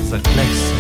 Заклех се.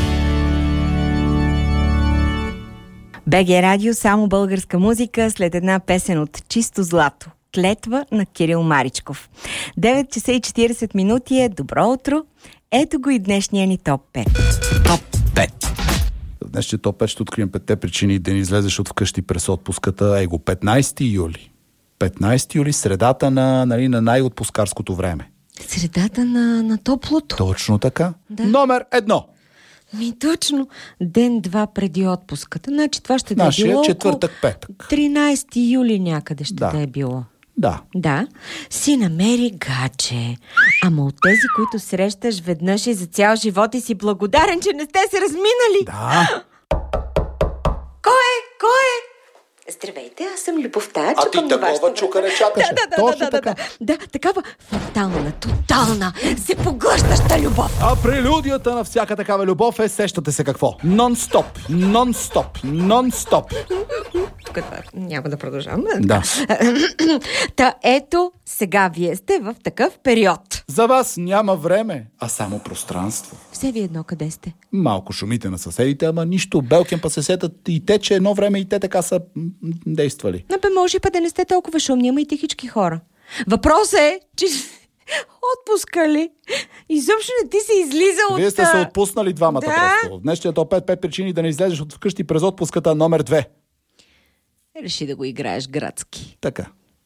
БГ Радио, само българска музика след една песен от Чисто злато. Клетва на Кирил Маричков. 9 часа и 40 минути е. Добро утро. Ето го и днешния ни топ 5. Топ 5. Днешния топ 5 ще открием 5 причини да не излезеш от вкъщи през отпуската. Его 15 юли. 15 юли, средата на най-отпускарското време. Средата на топлото. Точно така. Да. Номер 1. Точно. Ден-два преди отпуската. Значи това ще да е Нашия било четвъртък-петък. 13 юли някъде ще да е било. Да. Да. Си намери гадже. Ама от тези, които срещаш веднъж и за цял живот и си благодарен, че не сте се разминали. Да. Кой е? Здравейте, аз съм Любовта. А ти такова чукане чакаше. Точно така. Да, такава фатална, тотална, се поглъщаща любов. А прелюдията на всяка такава любов е, сещате се какво? Нон-стоп. Тук няма да продължавам. Да. Та ето, сега вие сте в такъв период. За вас няма време, а само пространство. Все ви едно къде сте. Малко шумите на съседите, ама нищо. Белкин па се сетат и те, че едно време и те така са действали. Бе, може па да не сте толкова шумни, ама и тихички хора. Въпросът е, че отпуска ли? Изобщо не ти се излиза от... Вие сте се отпуснали двамата Да. просто. Днешния топ 5 причини да не излезеш от вкъщи през отпуската номер 2. Реши да го играеш градски. Така.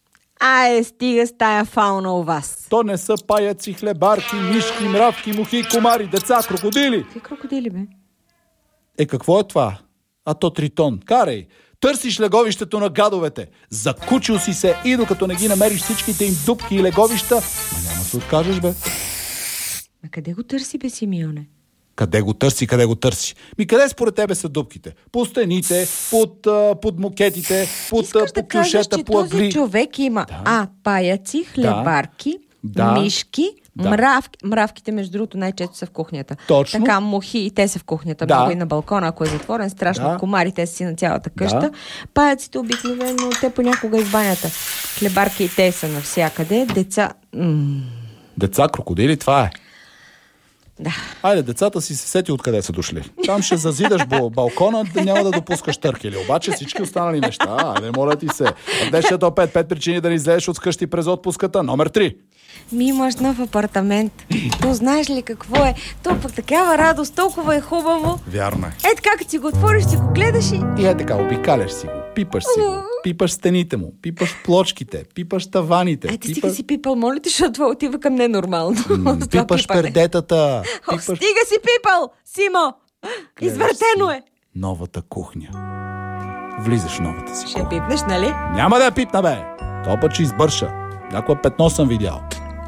Стига с тая фауна у вас. То не са паяци, хлебарки, мишки, мравки, мухи, комари, деца, крокодили. Какви крокодили, бе? Какво е това? А то тритон. Карай! Търсиш леговището на гадовете. Закучил си се и докато не ги намериш всичките им дупки и леговища, няма да се откажеш, бе. А къде го търси, бе, Симеоне? Къде го търси? Къде според тебе са дупките? По стените, под мокетите, Искаш да по кажеш, кюшета, че по този агли. човек има паяци, хлебарки, Да. мишки, Да. мравки. Мравките, между другото, най-често са в кухнята. Точно. Така, мухи и те са в кухнята. Да. Много и на балкона, ако е затворен, страшно. Да. Комари, те са си на цялата къща. Да. Паяците обикновено, те понякога и в банята. Хлебарки и те са навсякъде. Деца... Деца, крокодили, това е. Да. Айде, децата си се сети откъде са дошли. Там ще зазидаш балкона, няма да допускаш търкели. Обаче всички останали неща, айде, моля ти се. Днешния топ 5 причини да не излезеш от вкъщи през отпуската. Номер 3. Имаш нов апартамент. То знаеш ли какво е? То пък такава радост, толкова е хубаво. Вярно е. Така, като си го отвориш, си го гледаш и... И така, обикаляш си го, пипаш си го, пипаш стените му, пипаш плочките, пипаш таваните. Стига си пипал, моля ти, защото това отива към ненормално. Пипаш пердетата. Стига си пипал, Симо! Извъртено е! Новата кухня. Влизаш в новата си Ще кухня. пипнеш, нали? Няма да я пипна, бе! Това път ще избърша. Някое петно съм видял.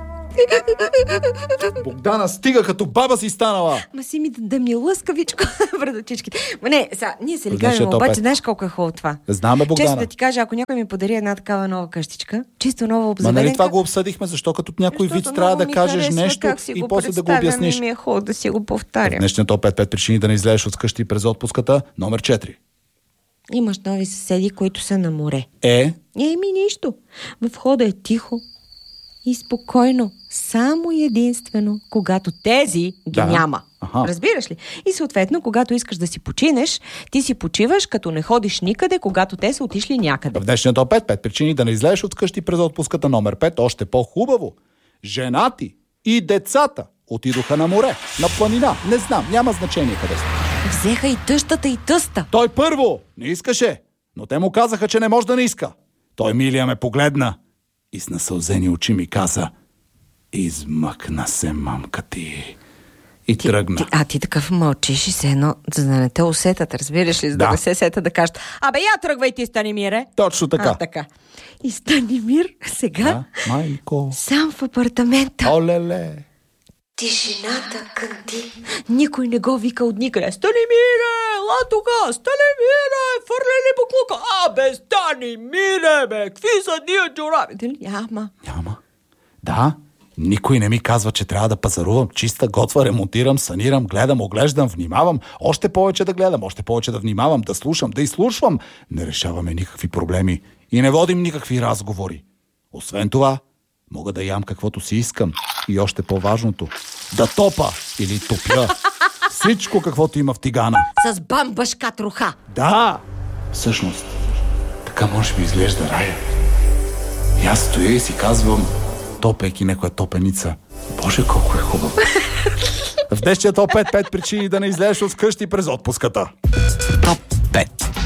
Богдана, стига, като баба си станала! Ма си ми да ми лъскавичко враточичките. Ма не, сега, ние се Днешния лигаваме, топ обаче пет. знаеш колко е хубаво това. Знаме, Богдана. Често да ти кажа, ако някой ми подари една такава нова къщичка, чисто нова Ма обзаведенка... нали това го обсъдихме, защо като някой вид трябва да кажеш нещо и после да го обясниш. Ми е хубаво да си го повтарям. Днешния топ 5 причини да не излезеш от вкъщи през отпуската. Номер 4. Имаш нови съседи, които са на море. Е? Нищо. В входа е тихо и спокойно. Само и единствено, когато тези ги няма. Аха. Разбираш ли? И съответно, когато искаш да си починеш, ти си почиваш, като не ходиш никъде, когато те са отишли някъде. В днешния топ 5 причини да не излезеш от вкъщи през отпуската. Номер 5. Още по-хубаво. Женати и децата отидоха на море, на планина. Не знам, няма значение къде сте. Взеха и тъщата, и тъста. Той първо не искаше, но те му казаха, че не може да не иска. Той, милия, ме погледна и с насълзени очи ми каза: измъкна се, мамка ти. И тръгна. Ти такъв мълчиш и се едно, за да не те усетят, разбираш ли, за да не се сета да кажат: я тръгвай ти, Станимире. Точно така. Така. И Станимир сега майко, сам в апартамента. Олеле. Тишината кънти. Никой не го вика от никъде. Станимире, ела тука, Станимире, фърли ли буклука? Бе, Станимире, бе, какви са тия чорапи? Няма. Да, никой не ми казва, че трябва да пазарувам, чиста, готва, ремонтирам, санирам, гледам, оглеждам, внимавам. Още повече да гледам, още повече да внимавам, да слушам, да изслушвам. Не решаваме никакви проблеми и не водим никакви разговори. Освен това, мога да ям каквото си искам. И още по-важното, да топа или топля Всичко, каквото има в тигана. С бамбашка труха. Да! Всъщност, така може би изглежда рая. И аз стоя и си казвам, топейки някоя топеница, Боже, колко е хубаво. В днешния топ 5 причини да не излезеш от вкъщи през отпуската. Топ 5.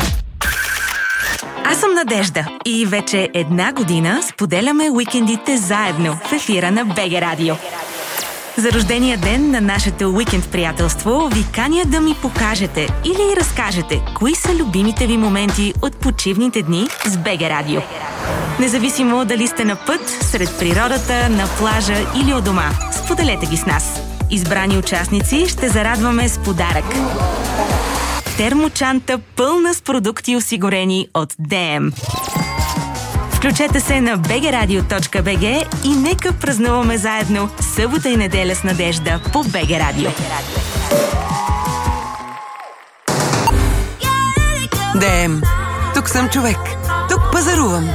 Аз съм Надежда и вече 1 година споделяме уикендите заедно в ефира на БГ Радио. За рождения ден на нашето уикенд приятелство ви каня да ми покажете или разкажете кои са любимите ви моменти от почивните дни с БГ Радио. Независимо дали сте на път, сред природата, на плажа или у дома, споделете ги с нас. Избрани участници ще зарадваме с подарък. Термочанта пълна с продукти, осигурени от ДМ. Включете се на bgradio.bg и нека празнуваме заедно събота и неделя с Надежда по БГ Радио. ДМ. Тук съм човек. Тук пазарувам.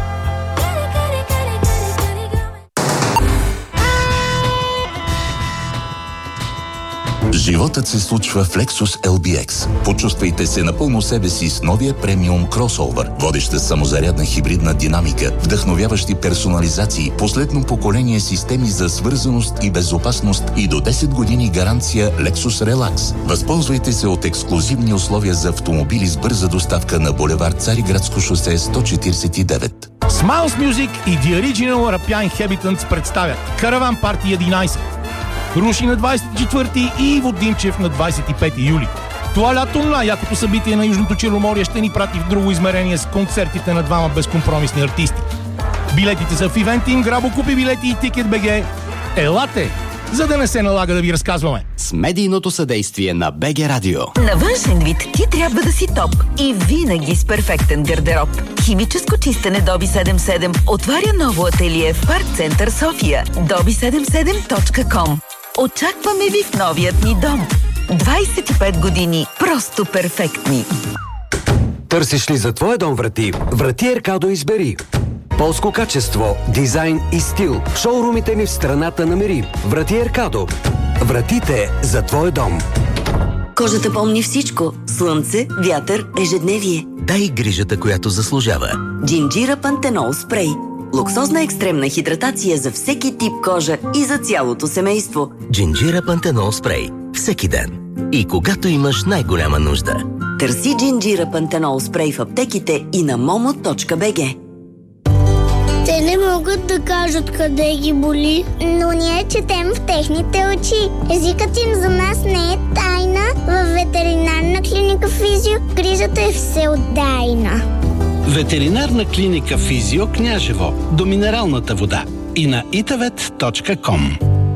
Животът се случва в Lexus LBX. Почувствайте се напълно себе си с новия премиум кросовър. Водеща самозарядна хибридна динамика, вдъхновяващи персонализации, последно поколение системи за свързаност и безопасност и до 10 години гаранция Lexus Relax. Възползвайте се от ексклузивни условия за автомобили с бърза доставка на булевард Цариградско шосе 149. Smiles Music и The Original Arapian Inhabitants представят Караван Парти 11. Руши на 24 и Иво Димчев на 25 юли. Това лято най-якото събитие на Южното Черноморие ще ни прати в друго измерение с концертите на двама безкомпромисни артисти. Билетите са в Ивентим, Грабо купи билети и Тикет БГ. Елате, за да не се налага да ви разказваме. С медийното съдействие на БГ Радио. На външен вид ти трябва да си топ и винаги с перфектен гардероб. Химическо чистене Доби 77 отваря ново ателие в Парк Център София. dobi77.com. Очакваме ви в новият ни дом. 25 години просто перфектни. Търсиш ли за твоя дом врати? Врати Еркадо избери. Полско качество, дизайн и стил. В шоурумите ни в страната намери. Врати Еркадо. Вратите за твой дом. Кожата помни всичко. Слънце, вятър, ежедневие. Дай грижата, която заслужава. Джинджира Пантенол спрей. Луксозна екстремна хидратация за всеки тип кожа и за цялото семейство. Джинджира Пантенол спрей. Всеки ден. И когато имаш най-голяма нужда. Търси Джинджира Пантенол спрей в аптеките и на momo.bg. Те не могат да кажат къде ги боли, но ние четем в техните очи. Езикът им за нас не е тайна. Във ветеринарна клиника Физио грижата е всеотдайна. Ветеринарна клиника Физио Княжево до минералната вода и на itavet.com.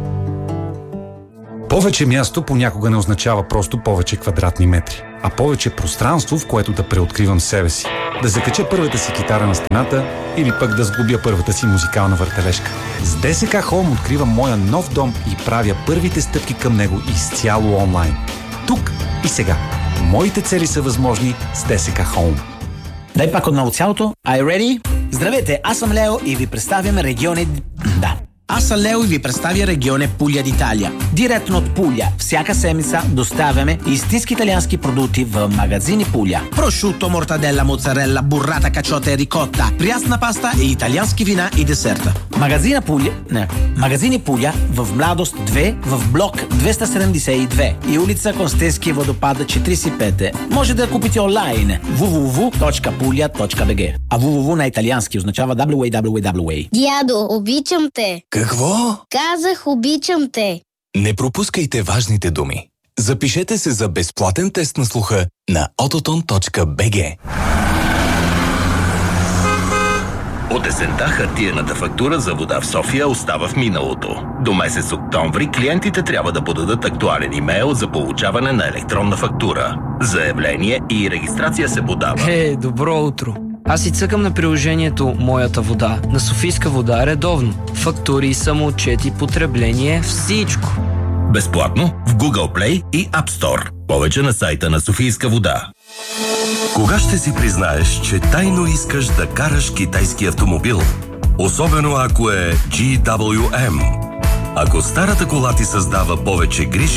Повече място понякога не означава просто повече квадратни метри, а повече пространство, в което да преоткривам себе си. Да закача първата си китара на стената или пък да сглобя първата си музикална въртележка. С ДСК Home откривам моя нов дом и правя първите стъпки към него изцяло онлайн. Тук и сега. Моите цели са възможни с ДСК Home. Дай пак отново цялото. Are you ready? Здравейте, аз съм Лео и ви представям регионе... Аз съм Лео и ви представя регионе Пуля d'Italia. Директно от Пуля. Всяка седмица доставяме истински италиански продукти в магазини Пуля. Прошуто, мортаделла, моцарелла, буррата, качота и рикотта, прясна паста и италиански вина и десерта. Магазини Пуля в Младост 2, в блок 272 и улица Констенски водопад 45. Може да я купите онлайн www.puglia.bg. А www на италиански означава www. Дядо, обичам те. Какво? Казах, обичам те. Не пропускайте важните думи. Запишете се за безплатен тест на слуха на ototon.bg. От есента хартиената фактура за вода в София остава в миналото. До месец октомври клиентите трябва да подадат актуален имейл за получаване на електронна фактура. Заявление и регистрация се подава. Добро утро! Аз си цъкам на приложението Моята вода, на Софийска вода редовно. Фактури, самоотчети, потребление, всичко. Безплатно в Google Play и App Store. Повече на сайта на Софийска вода. Кога ще си признаеш, че тайно искаш да караш китайски автомобил? Особено ако е GWM. Ако старата кола ти създава повече грижи,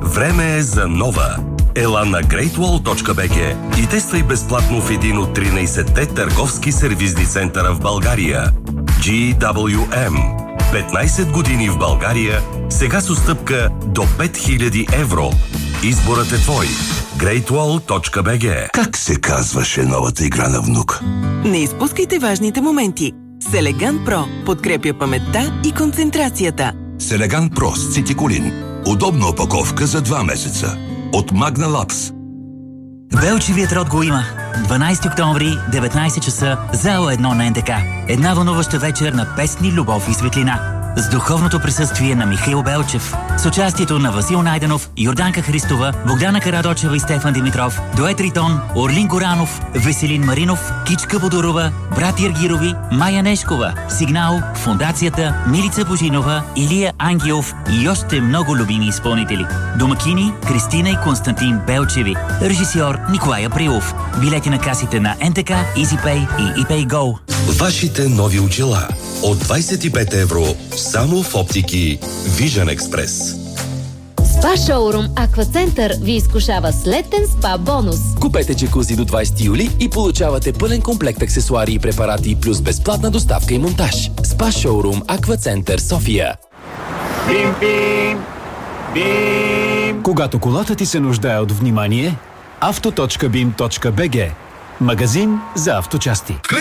Време е за нова. Ела на greatwall.bg и тествай безплатно в един от 13-те търговски сервизни центъра в България. GWM. 15 години в България, сега с отстъпка до 5000 евро. Изборът е твой. greatwall.bg. Как се казваше новата игра на внук? Не изпускайте важните моменти. Селеган Про подкрепя паметта и концентрацията. Селеган Про с цитиколин. Удобна опаковка за 2 месеца. От Magna Labs. Белчевият род го има. 12 октомври, 19 часа, зала 1 на НТК. Една вълнуваща вечер на песни, любов и светлина. С духовното присъствие на Михаил Белчев. С участието на Васил Найденов, Йорданка Христова, Богдана Карадочева и Стефан Димитров, Дует Ритон, Орлин Горанов, Веселин Маринов, Кичка Бодорова, брат Иргирови, Майя Нешкова, Сигнал, Фондацията, Милица Божинова, Илия Ангелов и още много любими изпълнители. Домакини Кристина и Константин Белчеви. Режисьор Николай Априлов. Билети на касите на НТК, EasyPay и ePayGo. Вашите нови очила от 25 евро само в оптики Vision Express. Спа шоурум Аквацентър ви изкушава с летен спа бонус. Купете джакузи до 20 юли и получавате пълен комплект аксесуари и препарати плюс безплатна доставка и монтаж. Спа шоурум Аквацентър София. Бим, бим, бим. Когато колата ти се нуждае от внимание, auto.bim.bg. Магазин за авточасти.